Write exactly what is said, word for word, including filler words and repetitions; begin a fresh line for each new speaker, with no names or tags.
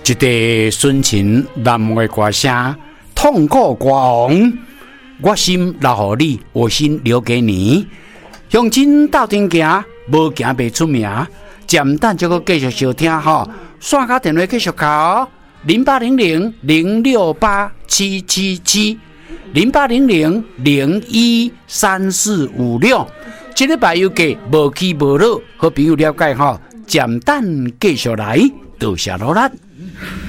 一地纯情南的歌声，痛苦歌王，我心留予你，我心留给你。向前斗阵行，无行袂出名。暂等就搁继续收听吼，线卡电话继续卡零八零零零六八七七七零八零零零一三四五六。这礼拜又给无起无落，好朋友了解吼，暂等继续来，多谢罗咱。